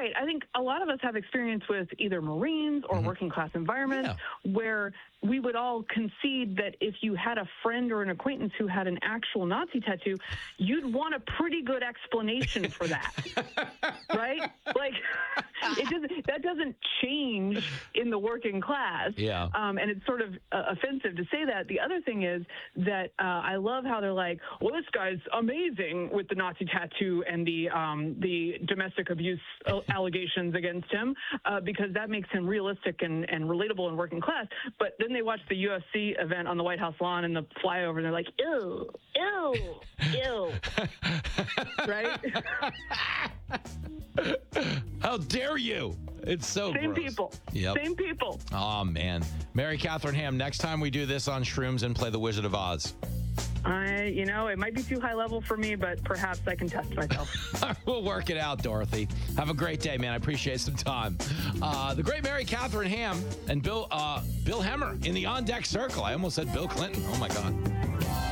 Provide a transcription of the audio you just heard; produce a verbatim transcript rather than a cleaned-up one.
right. I think a lot of us have experience with either Marines or Mhm. working class environments where we would all concede that if you had a friend or an acquaintance who had an actual Nazi tattoo, you'd want a pretty good explanation for that, right? Like, it doesn't, that doesn't change in the working class. Yeah. Um, and it's sort of uh, offensive to say that. The other thing is that uh, I love how they're like, well, this guy's amazing with the Nazi tattoo and the um, the domestic abuse allegations against him uh, because that makes him realistic and, and relatable in working class. But then they watch the U F C event on the White House lawn and the flyover, and they're like, ew, ew, ew. Right? How dare you? It's so Same gross. people. Yep. Same people. Oh, man. Mary Catherine Ham, next time we do this on Shrooms and play The Wizard of Oz. I, you know, it might be too high level for me, but perhaps I can test myself. We'll work it out, Dorothy. Have a great day, man. I appreciate some time. Uh, the great Mary Catherine Ham and Bill uh, Bill Hemmer in the On Deck Circle. I almost said Bill Clinton. Oh, my God.